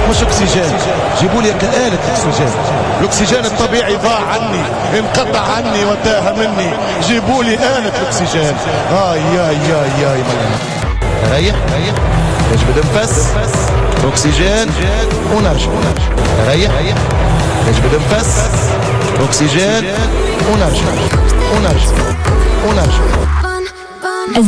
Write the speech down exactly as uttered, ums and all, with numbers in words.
مش اكسجين، جيبوا لي آلة اكسجين. الاكسجين الطبيعي ضاع عني، انقطع عني وتاه مني، جيبوا لي آلة اكسجين. هاي ياي ياي ياي مليان. ريح ريح يجبد نفس اكسجين ونرجع. ريح ريح يجبد نفس اكسجين ونرجع ونرجع ونرجع.